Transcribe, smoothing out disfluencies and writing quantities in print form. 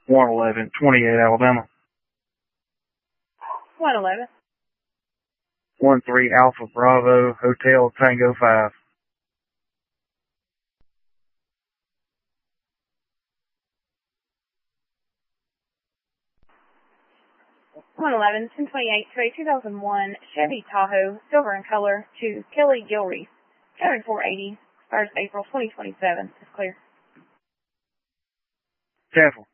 111, 28 Alabama. 111. 13 Alpha Bravo, Hotel Tango 5. 111, 1028 to a 2001 Chevy Tahoe, silver in color, to Kelly Gilreath. Code 480, expires April 2027. Is clear. Careful.